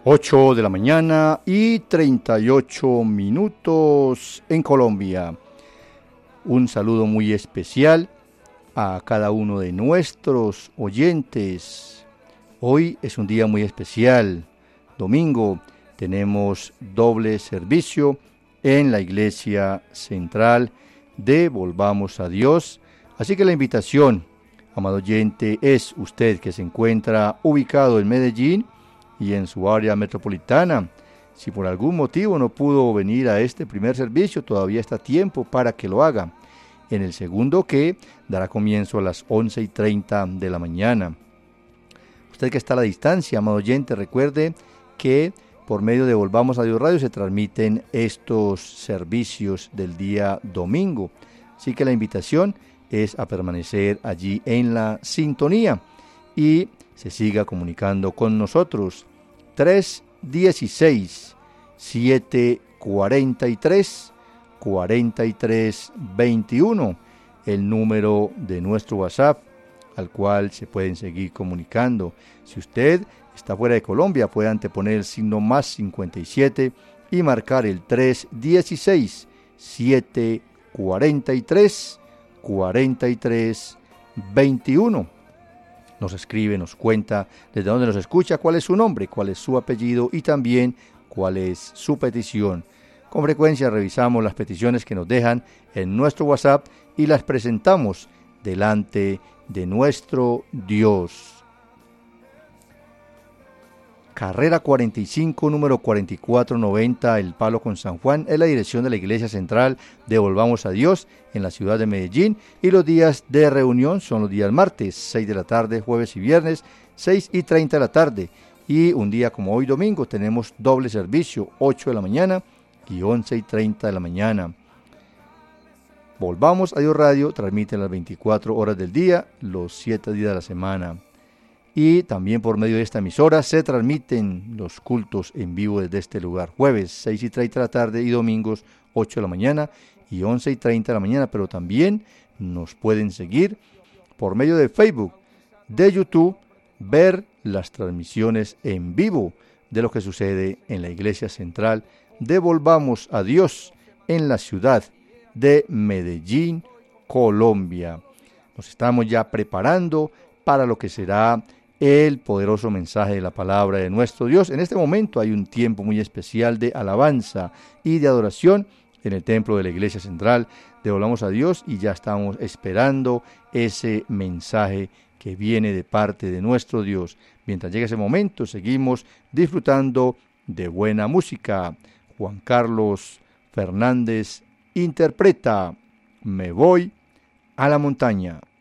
8 de la mañana y 38 minutos en Colombia. Un saludo muy especial a cada uno de nuestros oyentes. Hoy es un día muy especial. Domingo tenemos doble servicio en la Iglesia Central de Volvamos a Dios. Así que la invitación, amado oyente, es usted que se encuentra ubicado en Medellín y en su área metropolitana. Si por algún motivo no pudo venir a este primer servicio, todavía está tiempo para que lo haga. En el segundo, que dará comienzo a las 11:30 de la mañana. Usted que está a la distancia, amado oyente, recuerde que por medio de Volvamos a Dios Radio se transmiten estos servicios del día domingo. Así que la invitación es a permanecer allí en la sintonía y se siga comunicando con nosotros. 316-743-4321, el número de nuestro WhatsApp al cual se pueden seguir comunicando. Si usted está fuera de Colombia, puede anteponer el signo más 57 y marcar el 316-743-4321. Nos escribe, nos cuenta desde dónde nos escucha, cuál es su nombre, cuál es su apellido y también cuál es su petición. Con frecuencia revisamos las peticiones que nos dejan en nuestro WhatsApp y las presentamos delante de nuestro Dios. Carrera 45, número 4490, El Palo con San Juan, es la dirección de la Iglesia Central de Volvamos a Dios en la ciudad de Medellín, y los días de reunión son los días martes, 6 de la tarde, jueves y viernes, 6:30 de la tarde, y un día como hoy domingo tenemos doble servicio, 8 de la mañana y 11:30 de la mañana. Volvamos a Dios Radio transmite las 24 horas del día, los 7 días de la semana. Y también por medio de esta emisora se transmiten los cultos en vivo desde este lugar. Jueves 6:30 de la tarde y domingos 8 de la mañana y 11:30 de la mañana. Pero también nos pueden seguir por medio de Facebook, de YouTube, ver las transmisiones en vivo de lo que sucede en la Iglesia Central de Volvamos a Dios en la ciudad de Medellín, Colombia. Nos estamos ya preparando para lo que será el poderoso mensaje de la palabra de nuestro Dios. En este momento hay un tiempo muy especial de alabanza y de adoración en el templo de la Iglesia Central de Volvamos a Dios, y ya estamos esperando ese mensaje que viene de parte de nuestro Dios. Mientras llegue ese momento, seguimos disfrutando de buena música. Juan Carlos Fernández interpreta Me voy a la montaña.